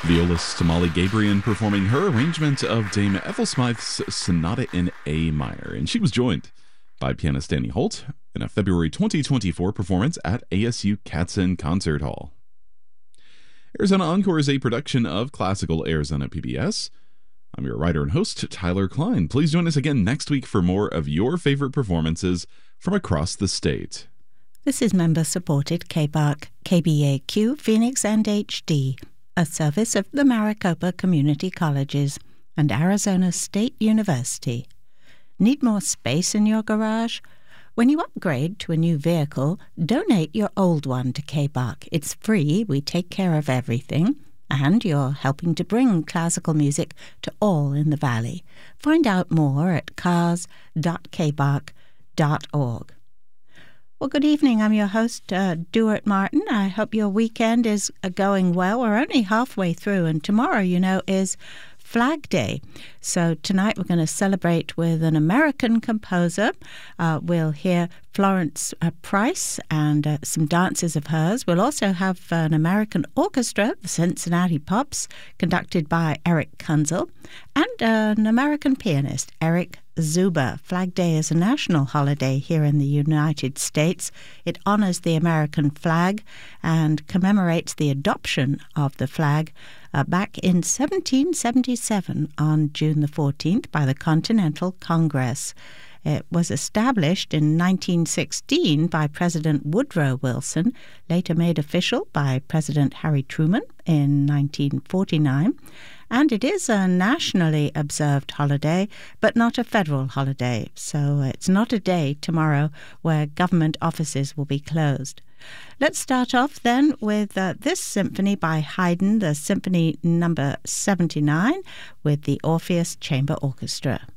Violist Molly Gabriel performing her arrangement of Dame Ethel Smythe's Sonata in A minor, and she was joined by pianist Danny Holt in a February 2024 performance at ASU Katzen Concert Hall. Arizona Encore is a production of Classical Arizona PBS. I'm your writer and host, Tyler Klein. Please join us again next week for more of your favorite performances from across the state. This is member-supported KBAQ, KBAQ, Phoenix, and HD, a service of the Maricopa Community Colleges and Arizona State University. Need more space in your garage? When you upgrade to a new vehicle, donate your old one to KBAQ. It's free, we take care of everything, and you're helping to bring classical music to all in the Valley. Find out more at cars.kbaq.org. Well, good evening. I'm your host, Duart Martin. I hope your weekend is going well. We're only halfway through, and tomorrow, is Flag Day. So tonight we're going to celebrate with an American composer. We'll hear Florence Price and some dances of hers. We'll also have an American orchestra, the Cincinnati Pops, conducted by Eric Kunzel, and an American pianist, Eric Zuber. Flag Day is a national holiday here in the United States. It honors the American flag and commemorates the adoption of the flag back in 1777 on June the 14th by the Continental Congress. It was established in 1916 by President Woodrow Wilson, later made official by President Harry Truman in 1949. And it is a nationally observed holiday, but not a federal holiday. So it's not a day tomorrow where government offices will be closed. Let's start off then with this symphony by Haydn, the Symphony Number 79, with the Orpheus Chamber Orchestra.